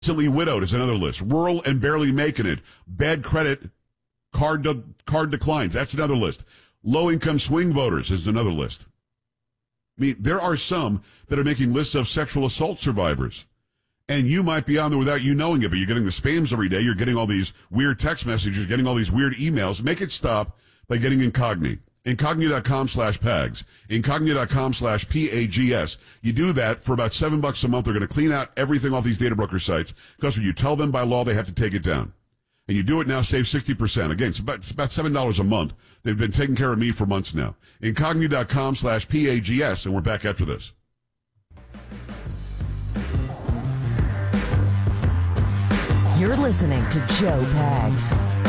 Recently widowed is another list. Rural and barely making it. Bad credit, card declines. That's another list. Low-income swing voters is another list. I mean, there are some that are making lists of sexual assault survivors. And you might be on there without you knowing it, but you're getting the spams every day. You're getting all these weird text messages, getting all these weird emails. Make it stop by getting Incogni. Incogni.com/PAGS. Incogni.com/PAGS. You do that for about $7 a month. They're going to clean out everything off these data broker sites because when you tell them by law, they have to take it down. And you do it now, save 60%. Again, it's about $7 a month. They've been taking care of me for months now. Incogni.com/PAGS. And we're back after this. You're listening to Joe Pags.